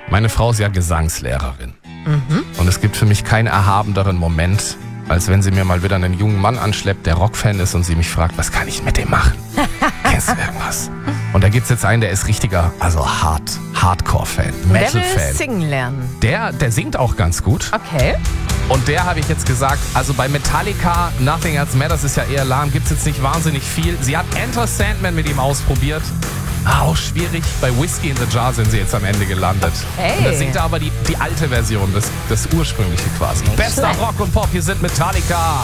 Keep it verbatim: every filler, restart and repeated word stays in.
Meine Frau ist ja Gesangslehrerin. Mhm. Und es gibt für mich keinen erhabenderen Moment, als wenn sie mir mal wieder einen jungen Mann anschleppt, der Rockfan ist und sie mich fragt, was kann ich mit dem machen? Kennst du irgendwas? Und da gibt's jetzt einen, der ist richtiger, also hart, Hardcore-Fan, Der will Metal-Fan. singen lernen. Der, der singt auch ganz gut. Okay. Und der habe ich jetzt gesagt, also bei Metallica, Nothing Else Matters ist ja eher lahm, gibt's jetzt nicht wahnsinnig viel. Sie hat Enter Sandman mit ihm ausprobiert. Ah, auch schwierig. Bei Whiskey in the Jar sind sie jetzt am Ende gelandet. Okay. Und da singt er aber die, die alte Version, das, das ursprüngliche quasi. Nicht Bester schlecht. Rock und Pop, hier sind Metallica.